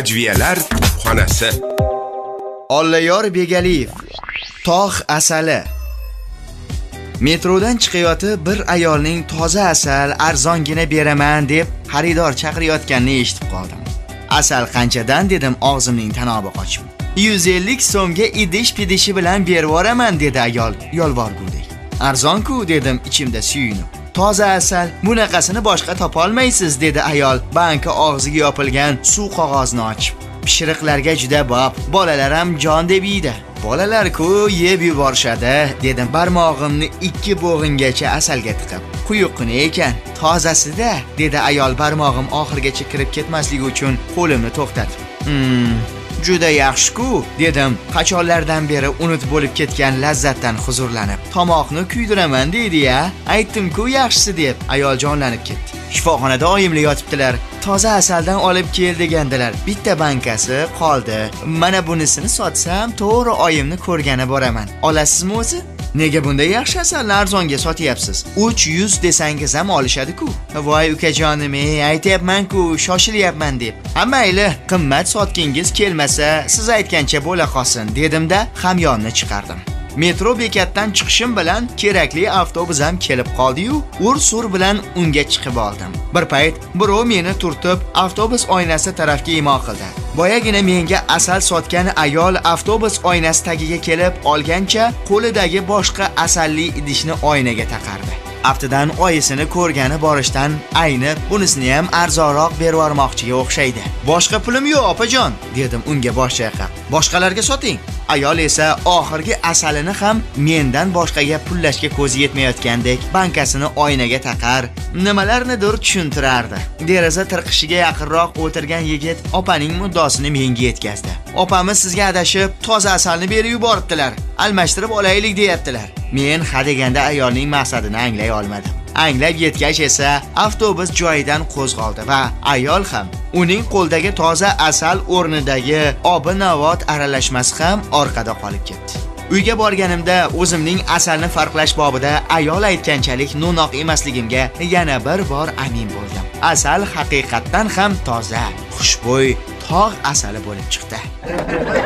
Hajviyalar xonasi. Ollayor Begaliyev. Tog' asali. Metrodan chiqayotib bir ayolning toza asal arzongina beraman deb xaridor chaqirayotganini eshitib qoldim. Asal qanchadan dedim, og'zimning tanobi qochib. 150 so'mga idish-pidishi bilan berib yuboraman dedi ayol yolvorgudek. Arzon-ku dedim ichimda suyunib. Toza asal, bunaqasini boshqa topa olmaysiz dedi ayol banka og'ziga yopilgan suv qog'ozni ochib. Pishiriqlarga juda bop, bolalar ham jon deb yeydi. Bolalar-ku yeb yuborishadi dedim barmog'imni 2 bo'g'ingacha asalga tiqib. Quyuqqina ekan, tozasida dedi ayol barmog'im oxirgacha kirib ketmasligi uchun qo'limni to'xtatib. Juda yaxshi-ku dedim qachonlardan beri unut bo'lib ketgan lazzatdan huzurlanib. Tomoqni kuydiraman deydi-ya. Aytdim-ku yaxshisi deb ayol jonlanib ketdi. Shifoxonada oyimlar yotibdilar. Toza asaldan olib kel degandilar. Bitta bankasi qoldi. Mana bunisini sotsam to'g'ri oyimni ko'rgani boraman. Olasizmi o'zi? Nega bunday yaxshi asalni arzonga sotyapsiz? 300 desangiz ham olishadi-ku. Voy ukajonim, aytayapman-ku, shoshilyapman deb. Mayli, qimmat sotgingiz kelmasa, siz aytgancha bo'la qolsin dedim-da, hamyonni chiqardim. Metro bekatdan chiqishim bilan kerakli avtobus ham kelib qoldi-yu, ur-sur bilan unga chiqib oldim. Bir payt birov meni turtib, avtobus oynasi tarafga imo qildi. Boyagina menga asal sotgan ayol avtobus oynasi tagiga kelib olgancha qo'lidagi boshqa asalli idishni oynaga taqardi. Aftidan oyisini ko'rgani borishdan aynib, bunisini ham arzonroq berib yubormoqchiga o'xshaydi. Boshqa pulim yo'q, opajon, dedim unga bosh chayqab. Boshqalarga soting. Ayol esa oxirgi asalini ham mendan boshqaga pullashga ko'zi yetmayotgandek bankasini oynaga taqar, nimalarnidir tushuntirardi. Deraza tirqishiga yaqinroq o'tirgan yigit opaning muddosini menga yetkazdi. Opamiz sizga adashib, toza asalni berib yuboribdilar. Almashtirib olaylik deyaptilar. Men hadeganda ayolning maqsadini anglay olmadim. Anglab yetgach esa avtobus joyidan qo'zg'oldi va ayol ham uning qo'ldagi toza asal o'rnidagi obi-navot aralashmasi ham orqada qolib ketdi. Uyga borganimda o'zimning asalni farqlash bobida ayol aytganchalik no'noq emasligimga yana bir bor amin bo'ldim. Asal haqiqatdan ham toza, xushbo'y tog' asali bo'lib chiqdi.